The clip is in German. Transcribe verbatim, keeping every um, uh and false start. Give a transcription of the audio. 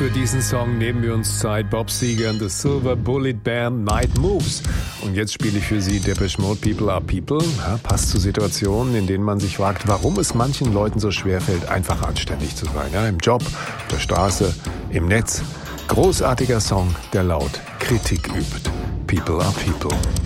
Für diesen Song nehmen wir uns Zeit. Bob Seger und The Silver Bullet Band, Night Moves. Und jetzt spiele ich für Sie Depeche Mode, People Are People. Ja, passt zu Situationen, in denen man sich fragt, warum es manchen Leuten so schwerfällt, einfach anständig zu sein. Ja, im Job, auf der Straße, im Netz. Großartiger Song, der laut Kritik übt. People Are People.